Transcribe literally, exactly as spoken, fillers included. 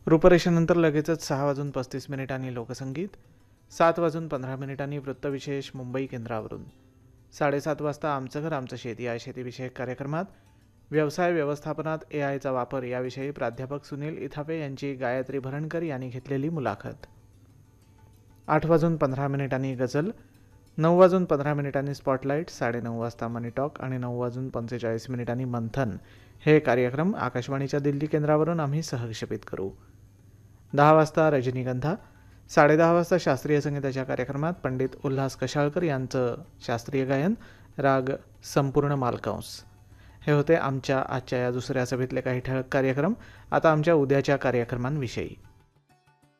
रूपरेषेनंतर लगेचच सहा वाजून पस्तीस मिनिटांनी लोकसंगीत, सात वाजून पंधरा मिनिटांनी वृत्तविशेष मुंबई केंद्रावरून, साडेसात वाजता आमचं घर आमचं शेत या शेतीविषयक कार्यक्रमात व्यवसाय व्यवस्थापनात ए आयचा वापर याविषयी प्राध्यापक सुनील इथापे यांची गायत्री भरणकर यांनी घेतलेली मुलाखत. आठ वाजून पंधरा मिनिटांनी गझल, नऊ वाजून पंधरा मिनिटांनी स्पॉटलाईट, साडेनऊ वाजता मनी टॉक आणि नऊ वाजून पंचेचाळीस मिनिटांनी मंथन हे कार्यक्रम आकाशवाणीच्या दिल्ली केंद्रावरून आम्ही सहक्षेपित करू. दहा वाजता रजनीगंधा, साडेदहा वाजता शास्त्रीय संगीताच्या कार्यक्रमात पंडित उल्हास कशाळकर यांचं शास्त्रीय गायन, राग संपूर्ण मालकांस. हे होते आमच्या आजच्या या दुसऱ्या सभेतले काही ठळक कार्यक्रम. आता आमच्या उद्याच्या कार्यक्रमांविषयी.